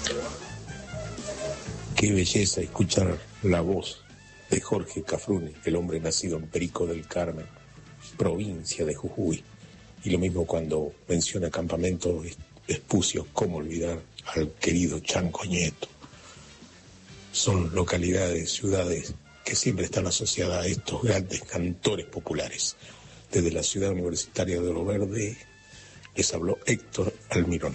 Qué belleza escuchar la voz de Jorge Cafrune, el hombre nacido en Perico del Carmen, provincia de Jujuy. Y lo mismo cuando menciona Campamento Espucio, cómo olvidar al querido Chanco Nieto. Son localidades, ciudades que siempre están asociadas a estos grandes cantores populares. Desde la ciudad universitaria de Oro Verde les habló Héctor Almirón.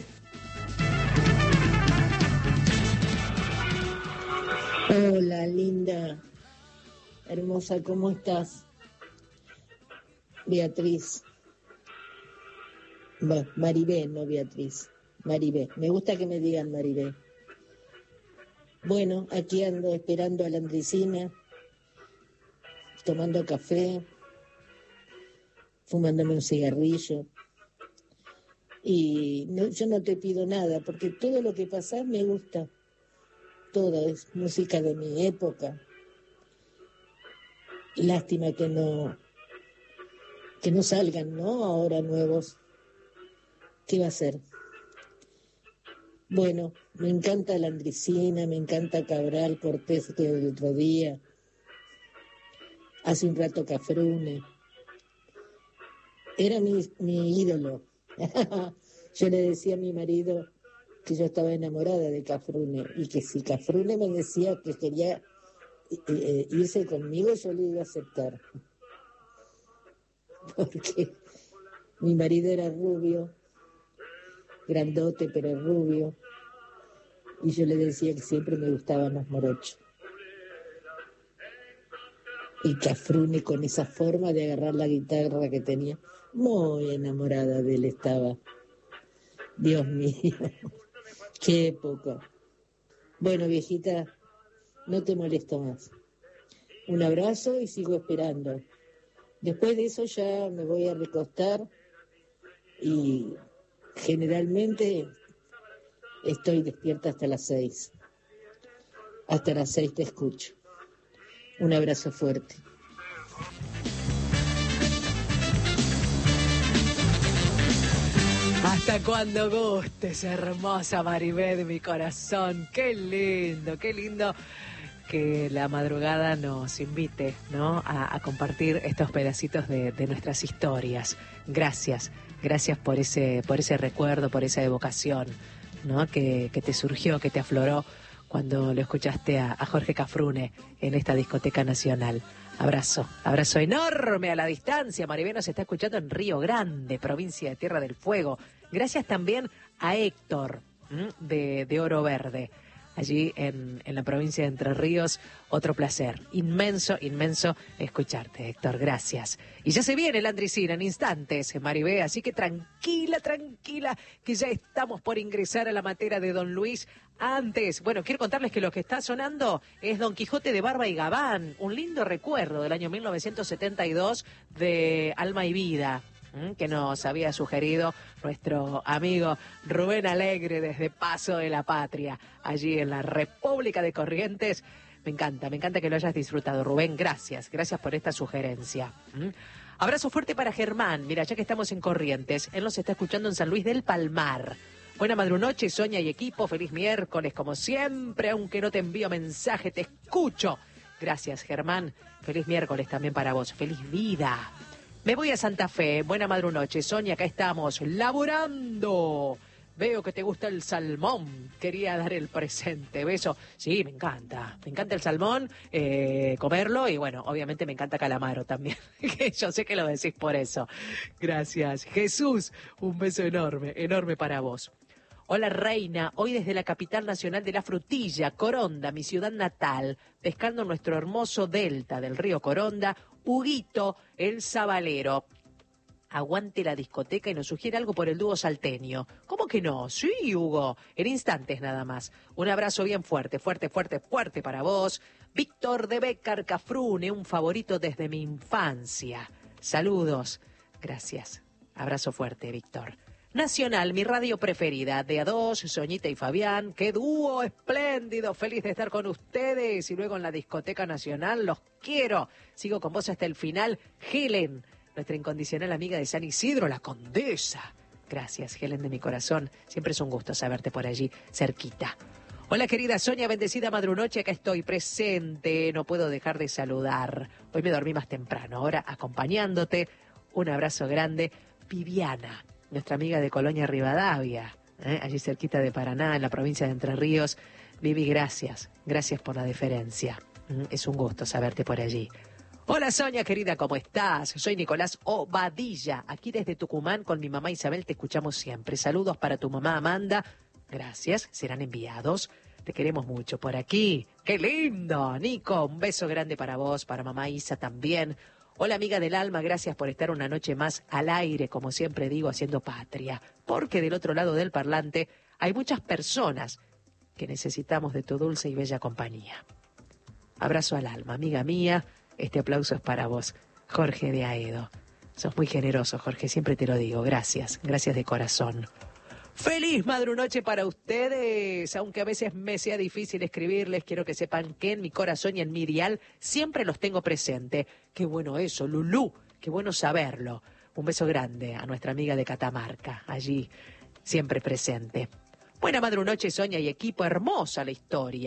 Hola, linda, hermosa, ¿cómo estás? Beatriz. Bueno, Maribé, no Beatriz. Maribé. Me gusta que me digan Maribé. Bueno, aquí ando esperando a la Andricina, tomando café, fumándome un cigarrillo. Y no, yo no te pido nada, porque todo lo que pasás me gusta. Todo es música de mi época. Lástima que no salgan, ¿no? Ahora nuevos. ¿Qué va a ser? Bueno, me encanta la Andricina, me encanta Cabral, Cortés, que el otro día. Hace un rato Cafrune. Era mi ídolo. Yo le decía a mi marido que yo estaba enamorada de Cafrune y que si Cafrune me decía que quería irse conmigo, yo le iba a aceptar. Porque mi marido era rubio, grandote pero rubio, y yo le decía que siempre me gustaban los morochos. Y Cafrune, con esa forma de agarrar la guitarra que tenía, muy enamorada de él estaba. Dios mío, qué época. Bueno, viejita, no te molesto más. Un abrazo y sigo esperando. Después de eso ya me voy a recostar y generalmente estoy despierta hasta las 6. Hasta las 6 te escucho. Un abrazo fuerte. Hasta cuando gustes, hermosa Maribé de mi corazón. Qué lindo que la madrugada nos invite, ¿no? a compartir estos pedacitos de nuestras historias. Gracias por ese recuerdo, por esa evocación, ¿no? que te surgió, que te afloró cuando lo escuchaste a Jorge Cafrune en esta discoteca nacional. Abrazo enorme a la distancia. Maribé nos está escuchando en Río Grande, provincia de Tierra del Fuego. Gracias también a Héctor de Oro Verde, allí en la provincia de Entre Ríos. Otro placer, inmenso escucharte, Héctor, gracias. Y ya se viene la Andricina en instantes, Maribé, así que tranquila, que ya estamos por ingresar a la materia de Don Luis. Antes, bueno, quiero contarles que lo que está sonando es Don Quijote de Barba y Gabán, un lindo recuerdo del año 1972 de Alma y Vida, que nos había sugerido nuestro amigo Rubén Alegre desde Paso de la Patria, allí en la República de Corrientes. Me encanta que lo hayas disfrutado, Rubén. Gracias por esta sugerencia. Abrazo fuerte para Germán. Mira, ya que estamos en Corrientes, él nos está escuchando en San Luis del Palmar. Buena madrunoche, Sonia y equipo. Feliz miércoles, como siempre, aunque no te envío mensaje, te escucho. Gracias, Germán. Feliz miércoles también para vos. Feliz vida. Me voy a Santa Fe. Buena madrunoche, Sonia, acá estamos, laburando. Veo que te gusta el salmón. Quería dar el presente. Beso. Sí, me encanta el salmón, comerlo, y bueno, obviamente me encanta calamaro también. Yo sé que lo decís por eso. Gracias. Jesús, un beso enorme para vos. Hola, Reina, hoy desde la capital nacional de la frutilla, Coronda, mi ciudad natal, pescando nuestro hermoso delta del río Coronda, Huguito, el Sabalero. Aguante la discoteca y nos sugiere algo por el dúo salteño. ¿Cómo que no? Sí, Hugo, en instantes nada más. Un abrazo bien fuerte para vos. Víctor de Bécar Cafrune, un favorito desde mi infancia. Saludos. Gracias. Abrazo fuerte, Víctor. Nacional, mi radio preferida, de A2, Soñita y Fabián, qué dúo espléndido, feliz de estar con ustedes, y luego en la discoteca nacional, los quiero, sigo con vos hasta el final. Helen, nuestra incondicional amiga de San Isidro, la Condesa. Gracias, Helen de mi corazón, siempre es un gusto saberte por allí, cerquita. Hola querida Sonia, bendecida madrunoche, acá estoy presente, no puedo dejar de saludar. Hoy me dormí más temprano, ahora acompañándote. Un abrazo grande. Viviana, nuestra amiga de Colonia Rivadavia, allí cerquita de Paraná, en la provincia de Entre Ríos. Vivi, gracias por la deferencia. Es un gusto saberte por allí. Hola Sonia, querida, ¿cómo estás? Soy Nicolás Obadilla, aquí desde Tucumán con mi mamá Isabel, te escuchamos siempre. Saludos para tu mamá Amanda. Gracias, serán enviados. Te queremos mucho por aquí. ¡Qué lindo! Nico, un beso grande para vos, para mamá Isa también. Hola amiga del alma, gracias por estar una noche más al aire, como siempre digo, haciendo patria. Porque del otro lado del parlante hay muchas personas que necesitamos de tu dulce y bella compañía. Abrazo al alma, amiga mía. Este aplauso es para vos, Jorge de Aedo. Sos muy generoso, Jorge, siempre te lo digo. Gracias de corazón. ¡Feliz madrunoche para ustedes! Aunque a veces me sea difícil escribirles, quiero que sepan que en mi corazón y en mi dial siempre los tengo presente. ¡Qué bueno eso, Lulú! ¡Qué bueno saberlo! Un beso grande a nuestra amiga de Catamarca, allí siempre presente. Buena madrunoche, Sonia y equipo, hermosa la historia.